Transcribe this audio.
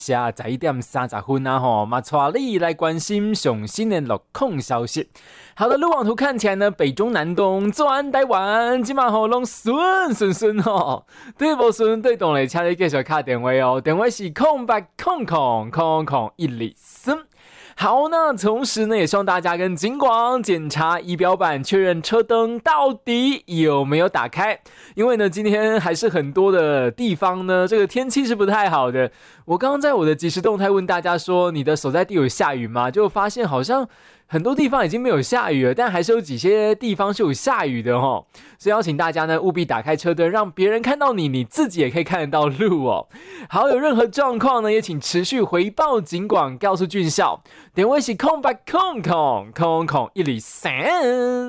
下11:30啊吼，嘛带你来关心上新的路况消息。好的，路网图看起来呢，北中南东转台湾，今嘛吼拢顺吼。对无顺对动嘞，请你继续打电话哦，电话是0800000123。好，那同时呢，也希望大家跟警广检查仪表板，确认车灯到底有没有打开。因为呢，今天还是很多的地方呢，这个天气是不太好的。我刚刚在我的即时动态问大家说，你的所在地有下雨吗？就发现好像很多地方已经没有下雨了，但还是有几些地方是有下雨的齁。所以邀请大家呢，务必打开车灯，让别人看到你，你自己也可以看得到路哦。好，有任何状况呢，也请持续回报警广，告诉军校。电话是0800000123。